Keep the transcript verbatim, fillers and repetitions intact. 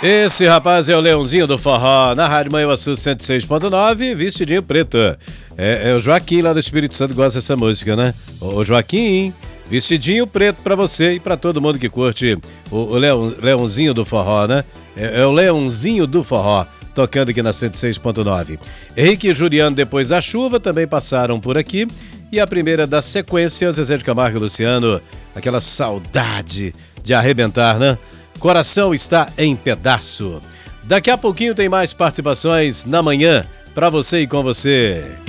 Esse rapaz é o Leãozinho do Forró, na Rádio Manhuaçu cento e seis ponto nove, vestidinho preto. É, é o Joaquim lá do Espírito Santo que gosta dessa música, né? Ô Joaquim, vestidinho preto pra você e pra todo mundo que curte o, o Leão, Leãozinho do Forró, né? É, é o Leãozinho do Forró, tocando aqui na cento e seis ponto nove. Henrique e Juliano, depois da chuva, também passaram por aqui. E a primeira da sequência, Zezé de Camargo e Luciano, aquela saudade de arrebentar, né? Coração está em pedaço. Daqui a pouquinho tem mais participações na manhã, pra você e com você.